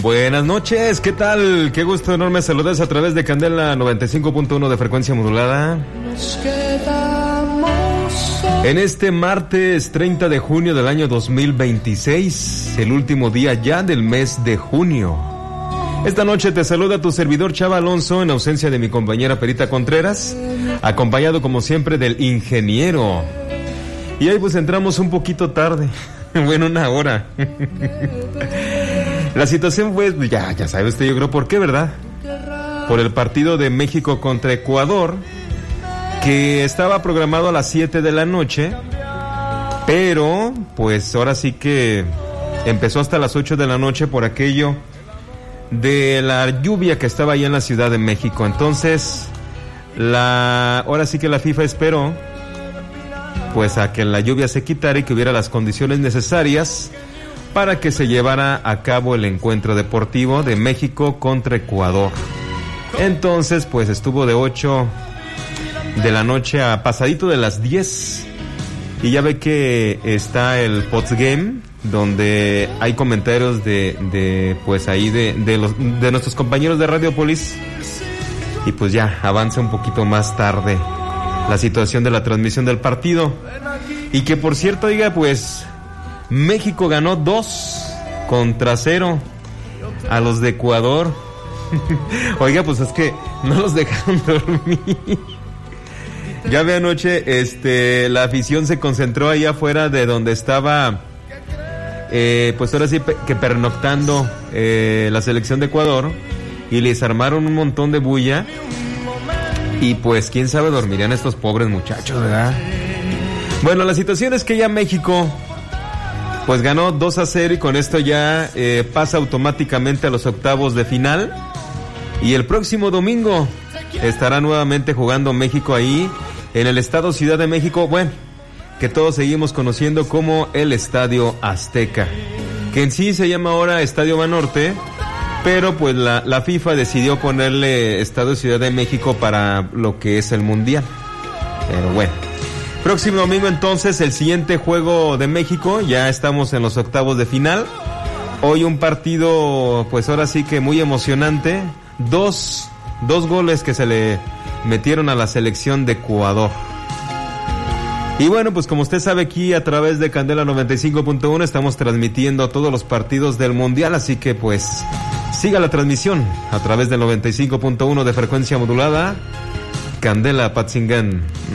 Buenas noches, ¿qué tal? Qué gusto enorme saludarles a través de Candela 95.1 de frecuencia modulada. En este martes 30 de junio del año 2026, el último día ya del mes de junio. Esta noche te saluda tu servidor Chava Alonso en ausencia de mi compañera Perita Contreras, acompañado como siempre del ingeniero. Y ahí pues entramos un poquito tarde, bueno, una hora. La situación fue, ya sabe usted, yo creo por qué, ¿verdad? Por el partido de México contra Ecuador, que estaba programado a las 7 de la noche, pero pues ahora sí que empezó hasta las 8 de la noche por aquello de la lluvia que estaba allá en la Ciudad de México. Entonces, ahora sí que la FIFA esperó pues a que la lluvia se quitara y que hubiera las condiciones necesarias para que se llevara a cabo el encuentro deportivo de México contra Ecuador. Entonces, pues estuvo de 8 de la noche a pasadito de las 10. Y ya ve que está el postgame, donde hay comentarios de pues ahí de nuestros compañeros de Radiopolis. Y pues ya avanza un poquito más tarde la situación de la transmisión del partido. Y que por cierto, oiga, pues México ganó 2-0 a los de Ecuador. Oiga, pues es que no los dejaron dormir. Ya ve anoche, la afición se concentró allá afuera de donde estaba, pues ahora sí que pernoctando la selección de Ecuador, y les armaron un montón de bulla. Y pues quién sabe dormirían estos pobres muchachos, ¿verdad? Bueno, la situación es que ya México pues ganó 2-0 y con esto ya pasa automáticamente a los octavos de final. Y el próximo domingo estará nuevamente jugando México ahí en el Estado Ciudad de México, bueno, que todos seguimos conociendo como el Estadio Azteca, que en sí se llama ahora Estadio Banorte, pero pues la FIFA decidió ponerle Estadio Ciudad de México para lo que es el Mundial. Pero bueno, próximo domingo entonces el siguiente juego de México, ya estamos en los octavos de final. Hoy un partido pues ahora sí que muy emocionante, dos goles que se le metieron a la selección de Ecuador. Y bueno, pues como usted sabe, aquí a través de Candela 95.1 estamos transmitiendo todos los partidos del Mundial, así que pues siga la transmisión a través del 95.1 de frecuencia modulada, Candela Patzingán.